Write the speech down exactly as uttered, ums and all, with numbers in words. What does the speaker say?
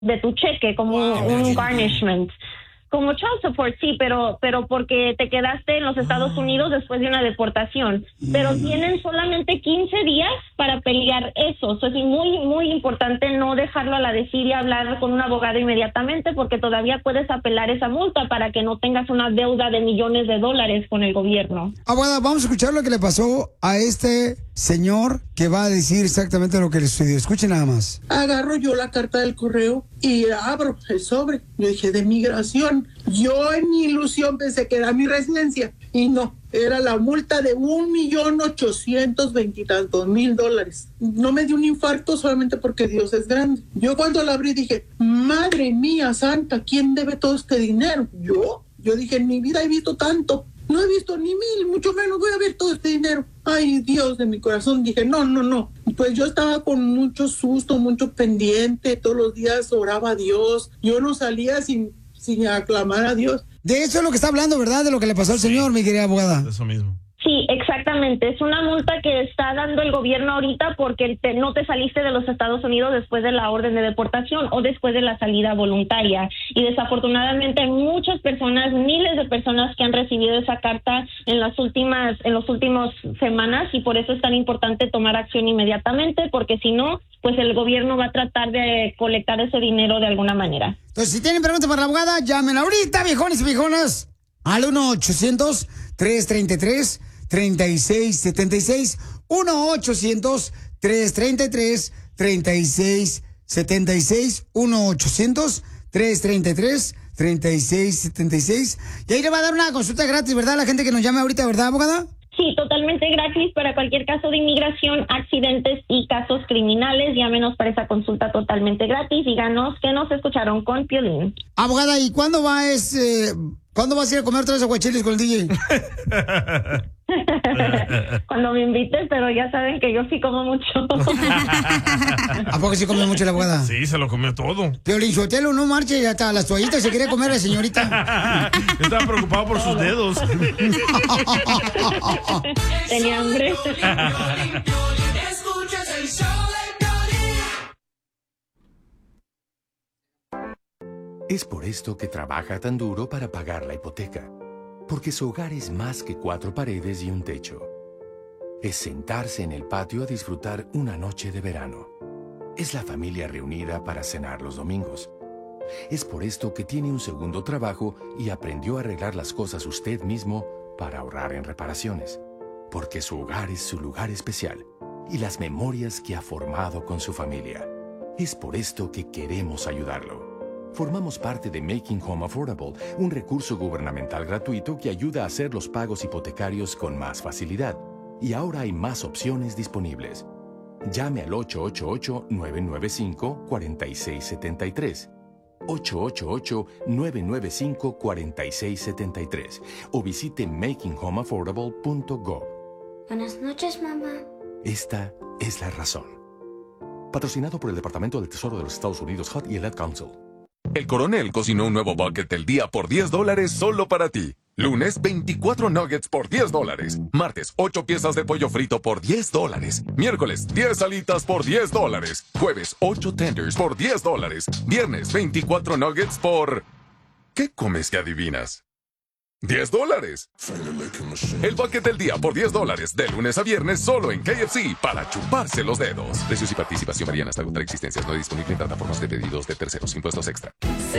de tu cheque, como un, un garnishment. Como child support, sí, pero pero porque te quedaste en los Estados Unidos después de una deportación. Pero tienen solamente quince días para pelear eso. Eso es muy, muy importante no dejarlo a la desidia, hablar con un abogado inmediatamente, porque todavía puedes apelar esa multa para que no tengas una deuda de millones de dólares con el gobierno. Abogada, vamos a escuchar lo que le pasó a este señor que va a decir exactamente lo que le sucedió. Escuchen nada más. Agarro yo la carta del correo y abro el sobre. Yo dije, de migración. Yo en mi ilusión pensé que era mi residencia y no, era la multa de un millón ochocientos veintitantos mil dólares. No me dio un infarto solamente porque Dios es grande. Yo cuando la abrí dije, madre mía santa, ¿quién debe todo este dinero? Yo, yo dije, en mi vida he visto tanto. No he visto ni mil, mucho menos voy a ver todo este dinero. Ay, Dios de mi corazón. Dije, no, no, no. Pues yo estaba con mucho susto, mucho pendiente. Todos los días oraba a Dios. Yo no salía sin, sin aclamar a Dios. De eso es lo que está hablando, ¿verdad? De lo que le pasó al señor, mi querida abogada. Eso mismo. Sí, exactamente. Es una multa que está dando el gobierno ahorita porque te, no te saliste de los Estados Unidos después de la orden de deportación o después de la salida voluntaria. Y desafortunadamente hay muchas personas, miles de personas que han recibido esa carta en las últimas, en los últimos semanas, y por eso es tan importante tomar acción inmediatamente, porque si no, pues el gobierno va a tratar de colectar ese dinero de alguna manera. Entonces, si tienen preguntas para la abogada, llamen ahorita, viejones y viejonas, al uno ochocientos tres treinta y tres treinta y seis setenta y seis, uno ochocientos tres treinta y tres treinta y seis setenta y seis, uno ochocientos tres treinta y tres treinta y seis setenta y seis. Y ahí le va a dar una consulta gratis, ¿verdad? La gente que nos llame ahorita, ¿verdad, abogada? Sí, totalmente gratis para cualquier caso de inmigración, accidentes y casos criminales. Llámenos para esa consulta totalmente gratis. Díganos que nos escucharon con Piolín. Abogada, ¿y cuándo va ese, cuándo vas a ir a comer tres aguachiles con el D J? Cuando me invites, pero ya saben que yo sí como mucho. ¿A poco sí comió mucho la abogada? Sí, se lo comió todo. Piolín Sotelo, no marche, hasta las toallitas se quiere comer la señorita. Estaba preocupado por sus dedos. Tenía hambre. Es por esto que trabaja tan duro para pagar la hipoteca. Porque su hogar es más que cuatro paredes y un techo. Es sentarse en el patio a disfrutar una noche de verano. Es la familia reunida para cenar los domingos. Es por esto que tiene un segundo trabajo y aprendió a arreglar las cosas usted mismo para ahorrar en reparaciones. Porque su hogar es su lugar especial y las memorias que ha formado con su familia. Es por esto que queremos ayudarlo. Formamos parte de Making Home Affordable, un recurso gubernamental gratuito que ayuda a hacer los pagos hipotecarios con más facilidad. Y ahora hay más opciones disponibles. Llame al ocho ocho ocho, nueve nueve cinco, cuatro seis siete tres. ocho ocho ocho, nueve nueve cinco, cuatro seis siete tres o visite making home affordable punto gov. Buenas noches, mamá. Esta es la razón. Patrocinado por el Departamento del Tesoro de los Estados Unidos, H U D y el Ad Council. El Coronel cocinó un nuevo bucket del día por diez dólares solo para ti. Lunes, veinticuatro nuggets por diez dólares. Martes, ocho piezas de pollo frito por diez dólares. Miércoles, diez alitas por diez dólares. Jueves, ocho tenders por diez dólares. Viernes, veinticuatro nuggets por... ¿Qué comes que adivinas? diez dólares. El bucket del día por diez dólares. De lunes a viernes solo en K F C para chuparse los dedos. Precios y participación varían hasta agotar existencias. No disponible en plataformas de pedidos de terceros. Impuestos extra.